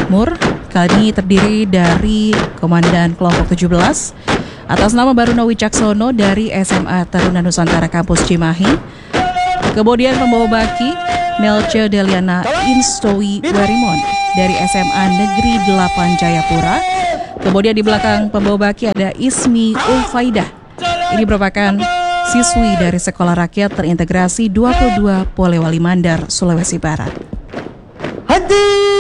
Makmur. Kali ini terdiri dari Komandan Kelompok 17 atas nama Baruno Wicaksono dari SMA Taruna Nusantara Kampus Cimahi. Kemudian pembawa baki Nelce Deliana Instowi Werimon dari SMA Negeri 8 Jayapura. Kemudian di belakang pembawa baki ada Ismi Ulfaidah. Ini merupakan siswi dari Sekolah Rakyat Terintegrasi 22 Polewali Mandar, Sulawesi Barat. Henti!